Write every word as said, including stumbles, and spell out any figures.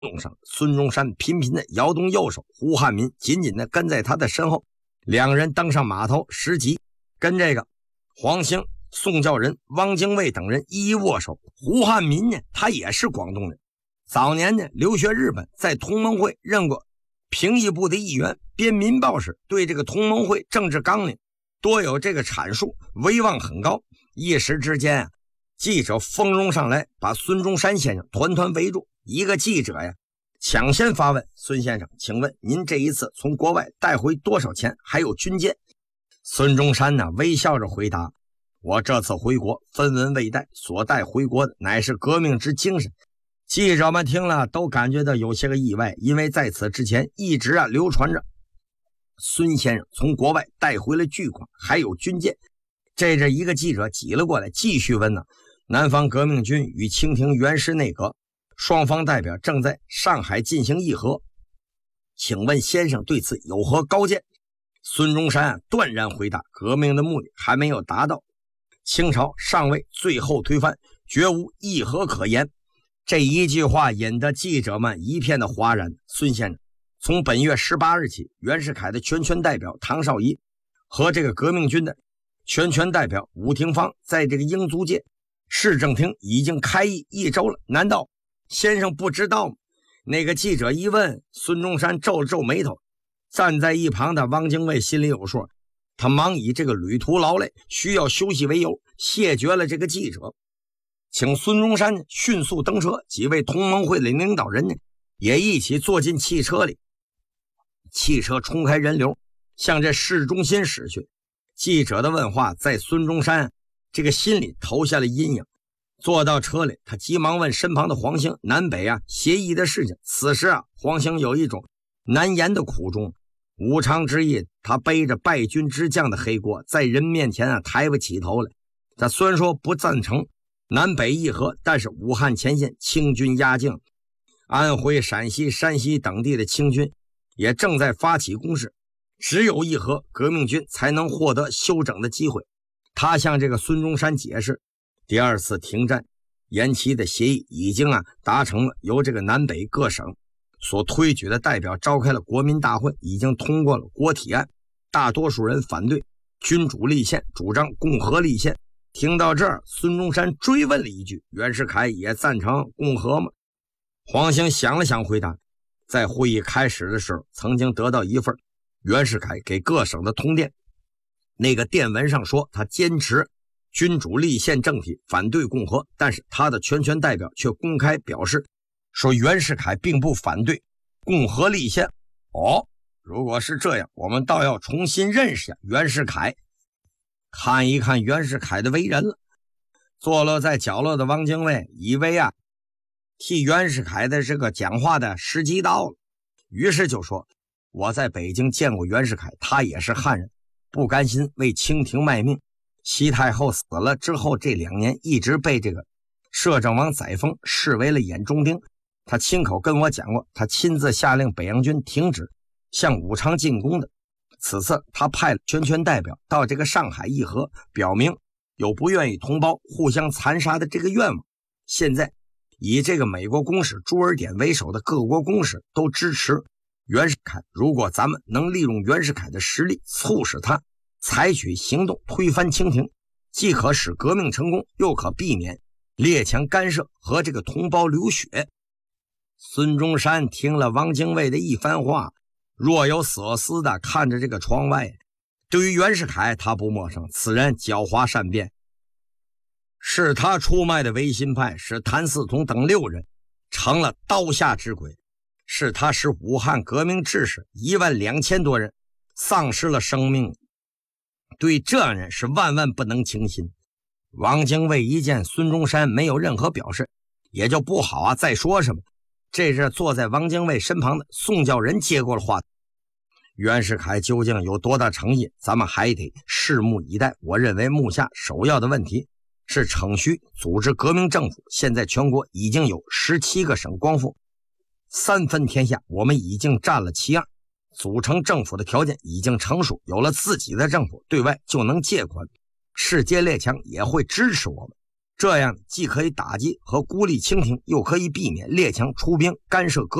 动上。孙中山频频的摇动右手，胡汉民紧紧的跟在他的身后。两人登上码头，石级跟这个黄兴、宋教仁、汪精卫等人一一握手。胡汉民呢，他也是广东人，早年呢留学日本，在同盟会任过评议部的议员，编民报时对这个同盟会政治纲领多有这个阐述，威望很高。一时之间啊，记者蜂拥上来，把孙中山先生团团围住。一个记者呀，抢先发问：孙先生，请问您这一次从国外带回多少钱，还有军舰？孙中山呢，微笑着回答：我这次回国分文未带，所带回国的乃是革命之精神。记者们听了都感觉到有些个意外，因为在此之前一直啊流传着孙先生从国外带回了巨款，还有军舰。这这一个记者挤了过来，继续问呢：南方革命军与清廷袁氏内阁双方代表正在上海进行议和，请问先生对此有何高见？孙中山啊断然回答：革命的目的还没有达到，清朝尚未最后推翻，绝无议和可言。这一句话引得记者们一片的哗然。孙先生，从本月十八日起，袁世凯的全权代表唐绍仪和这个革命军的全权代表伍廷芳在这个英租界市政厅已经开议一周了，难道先生不知道吗？那个记者一问，孙中山皱了皱眉头。站在一旁的汪精卫心里有数，他忙以这个旅途劳累需要休息为由，谢绝了这个记者，请孙中山迅速登车。几位同盟会的领导人呢，也一起坐进汽车里。汽车冲开人流，向这市中心驶去。记者的问话在孙中山这个心里投下了阴影。坐到车里，他急忙问身旁的黄兴南北啊协议的事情。此时啊，黄兴有一种难言的苦衷，无常之役，他背着败军之将的黑锅，在人面前啊抬不起头来。他虽然说不赞成南北议和，但是武汉前线清军压境，安徽、陕西、山西等地的清军也正在发起攻势，只有议和，革命军才能获得休整的机会。他向这个孙中山解释，第二次停战延期的协议已经啊达成了，由这个南北各省所推举的代表召开了国民大会，已经通过了国体案，大多数人反对君主立宪，主张共和立宪。听到这儿，孙中山追问了一句：袁世凯也赞成共和吗？黄兴想了想回答：在会议开始的时候，曾经得到一份袁世凯给各省的通电，那个电文上说他坚持君主立宪政体，反对共和，但是他的全权代表却公开表示说袁世凯并不反对共和立宪。哦，如果是这样，我们倒要重新认识下袁世凯，看一看袁世凯的为人了。坐落在角落的汪精卫以为啊替袁世凯的这个讲话的时机到了，于是就说：我在北京见过袁世凯，他也是汉人，不甘心为清廷卖命。西太后死了之后，这两年一直被这个摄政王载沣视为了眼中钉。他亲口跟我讲过，他亲自下令北洋军停止向武昌进攻的。此次他派了全权代表到这个上海议和，表明有不愿意同胞互相残杀的这个愿望。现在以这个美国公使朱尔典为首的各国公使都支持袁世凯，如果咱们能利用袁世凯的实力，促使他采取行动推翻清廷，既可使革命成功，又可避免列强干涉和这个同胞流血。孙中山听了汪精卫的一番话，若有所思的看着这个窗外。对于袁世凯他不陌生，此人狡猾善变，是他出卖的维新派，使谭嗣同等六人成了刀下之鬼，是他使武汉革命志士一万两千多人丧失了生命，对这样人是万万不能轻心。汪精卫一见孙中山没有任何表示，也就不好啊再说什么。这时坐在汪精卫身旁的宋教仁接过了话：袁世凯究竟有多大诚意，咱们还得拭目以待。我认为目下首要的问题是程序组织革命政府。现在全国已经有十七个省光复，三分天下，我们已经占了其二，组成政府的条件已经成熟，有了自己的政府，对外就能借款，世界列强也会支持我们。 这样既可以打击和孤立清廷，又可以避免列强出兵干涉革